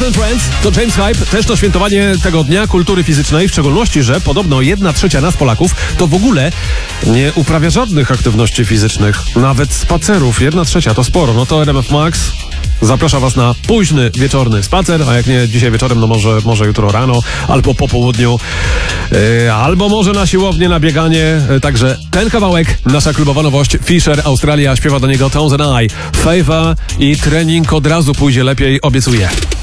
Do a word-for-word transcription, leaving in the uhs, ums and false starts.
and Friends to James Hype, też to świętowanie tego Dnia Kultury Fizycznej, w szczególności, że podobno jedna trzecia nas Polaków to w ogóle nie uprawia żadnych aktywności fizycznych, nawet spacerów. Jedna trzecia to sporo, no to R M F Max zaprasza was na późny, wieczorny spacer, a jak nie dzisiaj wieczorem, no może, może jutro rano, albo po południu, yy, albo może na siłownię, na bieganie. Yy, także ten kawałek, nasza klubowa nowość, Fisher, Australia, śpiewa do niego Tones and I. Favor i trening od razu pójdzie lepiej, obiecuję.